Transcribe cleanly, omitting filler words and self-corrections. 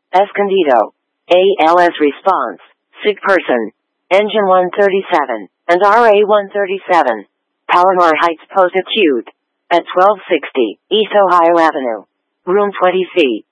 Escondido. ALS response. Sick person. Engine 137 and RA 137. Palomar Heights post-acute. At 1260 East Ohio Avenue. Room 20C.